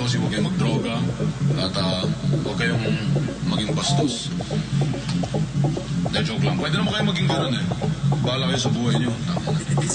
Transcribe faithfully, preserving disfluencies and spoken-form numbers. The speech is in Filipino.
kasi huwag kayong magdroga at uh, huwag kayong maging bastos. De, joke lang. Pwede naman kayo maging ganun eh. Bahala kayo sa buhay niyo.